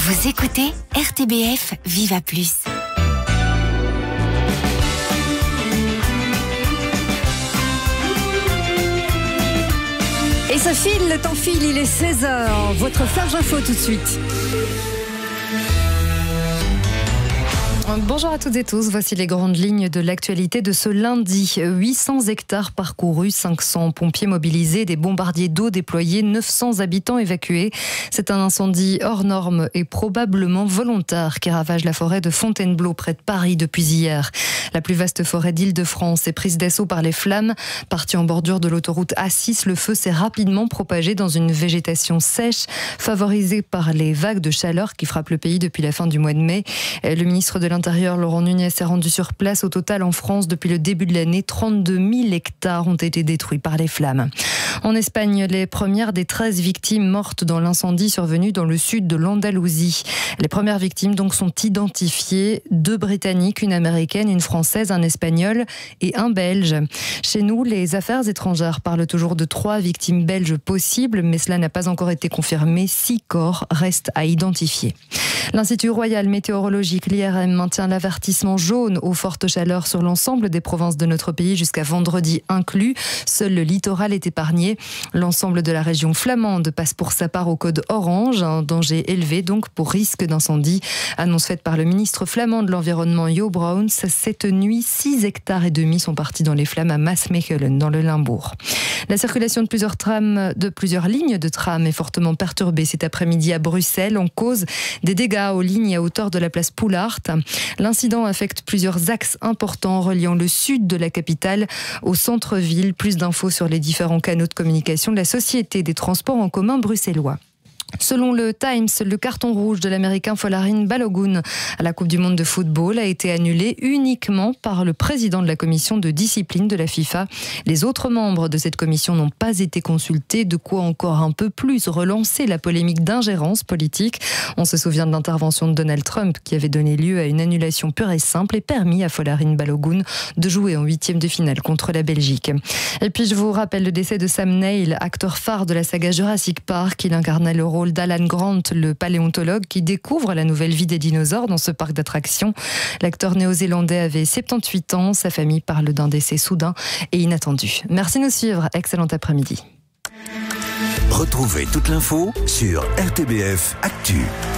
Vous écoutez RTBF Viva Plus. Et ça file, le temps file, il est 16h. Votre flash info tout de suite. Bonjour à toutes et tous, voici les grandes lignes de l'actualité de ce lundi. 800 hectares parcourus, 500 pompiers mobilisés, des bombardiers d'eau déployés, 900 habitants évacués. C'est un incendie hors norme et probablement volontaire qui ravage la forêt de Fontainebleau près de Paris depuis hier. La plus vaste forêt d'Île-de-France est prise d'assaut par les flammes. Parti en bordure de l'autoroute A6, le feu s'est rapidement propagé dans une végétation sèche, favorisée par les vagues de chaleur qui frappent le pays depuis la fin du mois de mai. Le ministre de l'Intérieur, Laurent Nunez, s'est rendu sur place. Au total, en France, depuis le début de l'année, 32 000 hectares ont été détruits par les flammes. En Espagne, les premières des 13 victimes mortes dans l'incendie survenu dans le sud de l'Andalousie. Les premières victimes donc sont identifiées, 2 Britanniques, une Américaine, une Française, un Espagnol et un Belge. Chez nous, les affaires étrangères parlent toujours de 3 victimes belges possibles, mais cela n'a pas encore été confirmé. 6 corps restent à identifier. L'Institut royal météorologique, l'IRM, maintient l'avertissement jaune aux fortes chaleurs sur l'ensemble des provinces de notre pays jusqu'à vendredi inclus. Seul le littoral est épargné. L'ensemble de la région flamande passe pour sa part au code orange, un danger élevé donc pour risque d'incendie. Annonce faite par le ministre flamand de l'Environnement Jo Browns. Cette nuit, 6,5 hectares sont partis dans les flammes à Maasmechelen, dans le Limbourg. La circulation de plusieurs lignes de tram est fortement perturbée cet après-midi à Bruxelles en cause des dégâts aux lignes à hauteur de la place Poulart. L'incident affecte plusieurs axes importants reliant le sud de la capitale au centre-ville. Plus d'infos sur les différents canaux de communication de la Société des transports en commun bruxellois. Selon le Times, le carton rouge de l'Américain Folarin Balogun à la Coupe du Monde de football a été annulé uniquement par le président de la commission de discipline de la FIFA. Les autres membres de cette commission n'ont pas été consultés, de quoi encore un peu plus relancer la polémique d'ingérence politique. On se souvient de l'intervention de Donald Trump qui avait donné lieu à une annulation pure et simple et permis à Folarin Balogun de jouer en 8e de finale contre la Belgique. Et puis je vous rappelle le décès de Sam Neill, acteur phare de la saga Jurassic Park. Il incarnait le rôle d'Alan Grant, le paléontologue qui découvre la nouvelle vie des dinosaures dans ce parc d'attractions. L'acteur néo-zélandais avait 78 ans. Sa famille parle d'un décès soudain et inattendu. Merci de nous suivre. Excellent après-midi. Retrouvez toute l'info sur RTBF Actu.